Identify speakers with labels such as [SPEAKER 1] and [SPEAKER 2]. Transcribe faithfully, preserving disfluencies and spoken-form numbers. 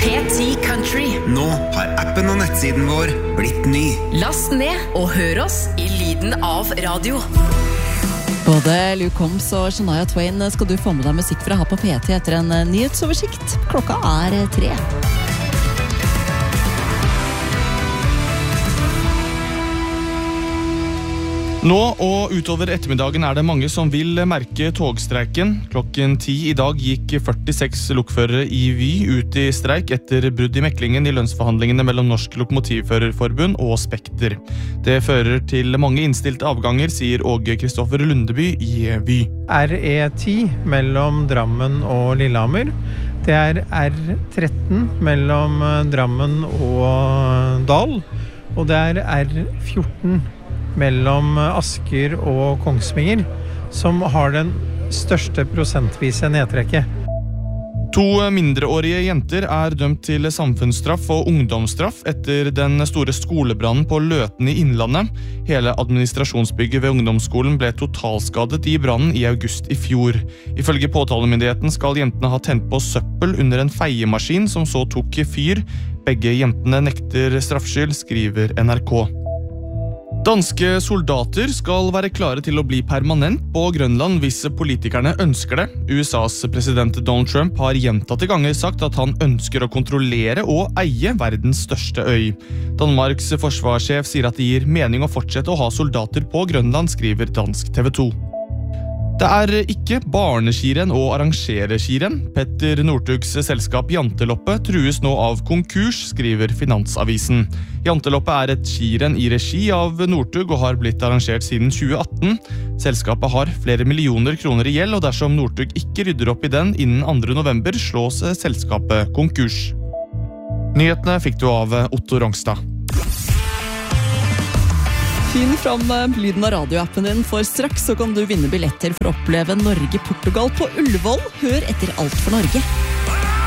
[SPEAKER 1] P ti Country.
[SPEAKER 2] Nå har appen og nettsiden vår blitt ny.
[SPEAKER 1] Last ned og hør oss i lyden av radio.
[SPEAKER 3] Både Luke Combs og Shania Twain skal du få med deg musikk fra her på P ti etter en nyhetsoversikt. Klokka er tre.
[SPEAKER 4] Nå og utover ettermiddagen er det mange som vil merke togstreiken. Klokken ti i dag gikk førtiseks lokførere i Vy ut i streik etter brudd i meklingen i lønnsforhandlingene mellom Norsk Lokomotivførerforbund og Spekter. Det fører til mange innstilte avganger, sier Åge Kristoffer Lundeby i Vy.
[SPEAKER 5] R E ti mellom Drammen og Lillehammer. Det er R tretten mellom Drammen og Dal. Og det er R fjorten mellom Asker og Kongsvinger, som har den største prosentvise nedtrekket.
[SPEAKER 4] To mindreårige jenter er dømt til samfunnsstraff og ungdomsstraff etter den store skolebrannen på Løten i Innlandet. Hele administrasjonsbygget ved ungdomsskolen ble totalskadet i brannen i august i fjor. Ifølge påtalemyndigheten skal jentene ha tent på søppel under en feiemaskin som så tok fyr. Begge jentene nekter straffskyld, skriver N R K. Danske soldater skal være klare til å bli permanent på Grønland hvis politikerne ønsker det. U S A's president Donald Trump har gjentatte ganger sagt at han ønsker å kontrollere og eie verdens største øy. Danmarks forsvarssjef sier at det gir mening å fortsette å ha soldater på Grønland, skriver dansk T V to. Det er ikke barneskirenn å arrangere skirenn. Petter Northugs selskap Janteloppet trues nå av konkurs, skriver Finansavisen. Janteloppet er et skirenn i regi av Northug og har blitt arrangert siden tjue atten. Selskapet har flere millioner kroner i gjeld, og dersom Northug ikke rydder opp i den innen andre november, slås selskapet konkurs. Nyhetene fikk du av Otto Rongstad.
[SPEAKER 3] Finn fram lyden av radioappen din, for straks så kan du vinne billetter for å oppleve Norge-Portugal på Ullevål. Hør etter Alt for Norge.